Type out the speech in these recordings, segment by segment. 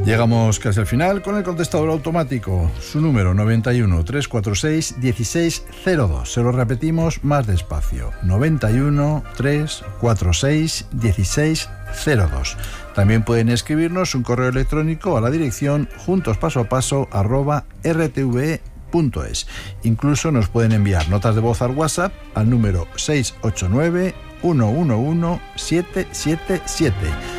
Llegamos casi al final con el contestador automático. Su número 91 346 1602. Se lo repetimos más despacio. 91 346 1602. También pueden escribirnos un correo electrónico a la dirección juntospasoapaso@rtve.es. Incluso nos pueden enviar notas de voz al WhatsApp al número 689 111 777.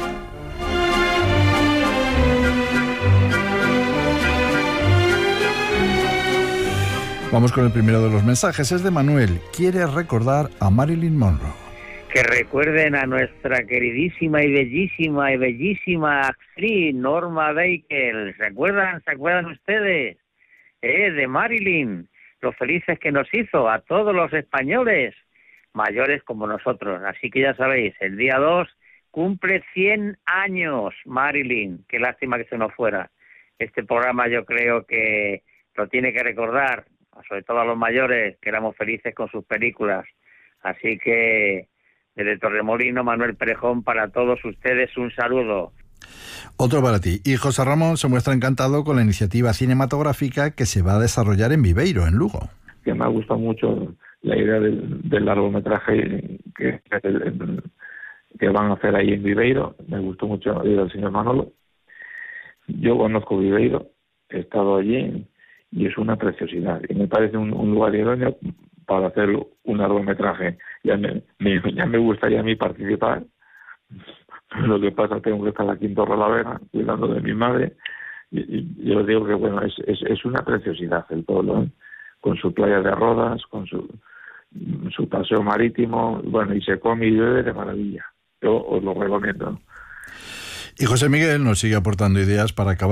Vamos con el primero de los mensajes. Es de Manuel. Quiere recordar a Marilyn Monroe. Que recuerden a nuestra queridísima y bellísima actriz Norma Baker. ¿Se acuerdan ustedes? De Marilyn, lo felices que nos hizo a todos los españoles, mayores como nosotros. Así que ya sabéis, el día 2 cumple 100 años Marilyn. Qué lástima que se nos fuera. Este programa yo creo que lo tiene que recordar, sobre todo a los mayores, que éramos felices con sus películas. Así que desde Torremolinos, Manuel Perejón, para todos ustedes un saludo. Otro para ti. Y José Ramón se muestra encantado con la iniciativa cinematográfica que se va a desarrollar en Viveiro, en Lugo. Que me ha gustado mucho la idea del largometraje que van a hacer ahí en Viveiro. Me gustó mucho la idea del señor Manolo. Yo conozco Viveiro, he estado allí y es una preciosidad. Y me parece un lugar idóneo para hacer un largometraje. Ya me gustaría a mí participar. Lo que pasa, tengo que estar aquí en Torrelavega cuidando de mi madre. Y yo digo que bueno, es una preciosidad el pueblo, ¿eh? Con su playa de Rodas, con su paseo marítimo, bueno, y se come y bebe de maravilla. Yo os lo recomiendo. Y José Miguel nos sigue aportando ideas para acabar